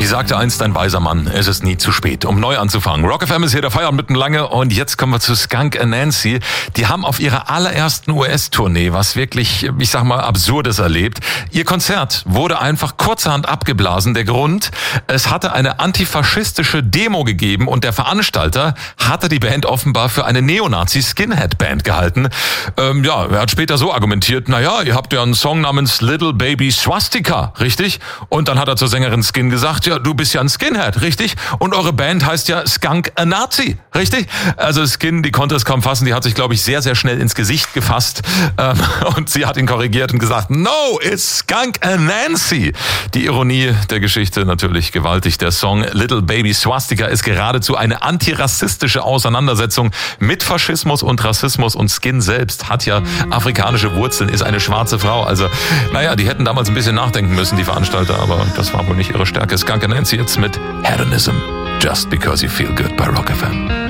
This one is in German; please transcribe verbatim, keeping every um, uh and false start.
Wie sagte einst ein weiser Mann, es ist nie zu spät, um neu anzufangen. Rock F M ist hier der Feierabend mitten lange und jetzt kommen wir zu Skunk Anansie. Die haben auf ihrer allerersten U S-Tournee was wirklich, ich sag mal, Absurdes erlebt. Ihr Konzert wurde einfach kurzerhand abgeblasen. Der Grund, es hatte eine antifaschistische Demo gegeben und der Veranstalter hatte die Band offenbar für eine Neonazi-Skinhead-Band gehalten. Ähm, ja, er hat später so argumentiert, naja, ihr habt ja einen Song namens Little Baby Swastika, richtig? Und dann hat er zur Sängerin Skin gesagt, ja, du bist ja ein Skinhead, richtig? Und eure Band heißt ja Skunk Anansie, richtig? Also Skin, die konnte es kaum fassen, die hat sich, glaube ich, sehr, sehr schnell ins Gesicht gefasst ähm, und sie hat ihn korrigiert und gesagt, no, it's Skunk Anansie. Die Ironie der Geschichte natürlich gewaltig. Der Song Little Baby Swastika ist geradezu eine antirassistische Auseinandersetzung mit Faschismus und Rassismus und Skin selbst hat ja afrikanische Wurzeln, ist eine schwarze Frau. Also, naja, die hätten damals ein bisschen nachdenken müssen, die Veranstalter, aber das war wohl nicht ihre Stärke. Skunk Anansie jetzt mit Hedonism. Just because you feel good bei Rock F M.